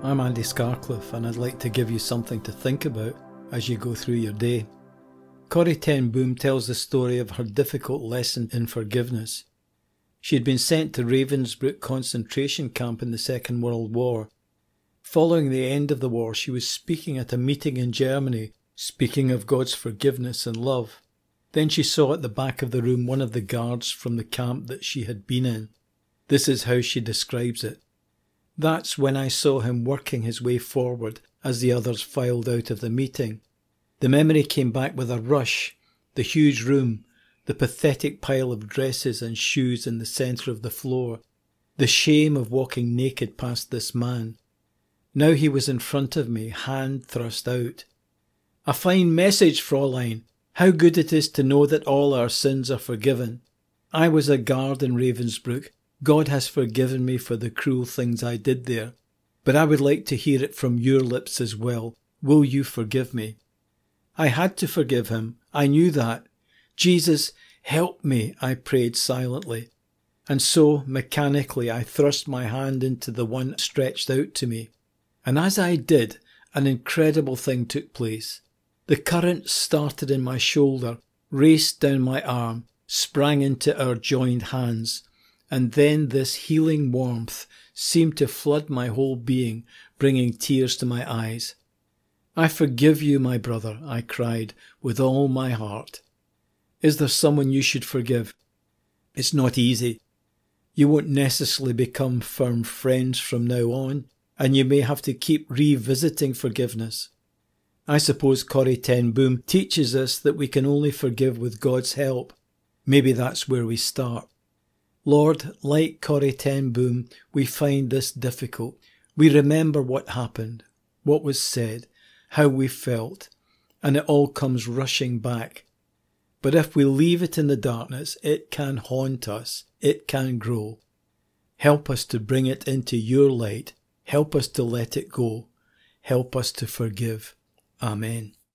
I'm Andy Scarcliffe, and I'd like to give you something to think about as you go through your day. Corrie ten Boom tells the story of her difficult lesson in forgiveness. She had been sent to Ravensbrück concentration camp in the Second World War. Following the end of the war, she was speaking at a meeting in Germany, speaking of God's forgiveness and love. Then she saw at the back of the room one of the guards from the camp that she had been in. This is how she describes it. That's when I saw him working his way forward as the others filed out of the meeting. The memory came back with a rush. The huge room, the pathetic pile of dresses and shoes in the centre of the floor, the shame of walking naked past this man. Now he was in front of me, hand thrust out. "A fine message, Fräulein. How good it is to know that all our sins are forgiven. I was a guard in Ravensbrück. God has forgiven me for the cruel things I did there. But I would like to hear it from your lips as well. Will you forgive me?" I had to forgive him. I knew that. "Jesus, help me," I prayed silently. And so, mechanically, I thrust my hand into the one stretched out to me. And as I did, an incredible thing took place. The current started in my shoulder, raced down my arm, sprang into our joined hands. And then this healing warmth seemed to flood my whole being, bringing tears to my eyes. "I forgive you, my brother," I cried with all my heart. Is there someone you should forgive? It's not easy. You won't necessarily become firm friends from now on, and you may have to keep revisiting forgiveness. I suppose Corrie ten Boom teaches us that we can only forgive with God's help. Maybe that's where we start. Lord, like Corrie ten Boom, we find this difficult. We remember what happened, what was said, how we felt, and it all comes rushing back. But if we leave it in the darkness, it can haunt us, it can grow. Help us to bring it into your light. Help us to let it go. Help us to forgive. Amen.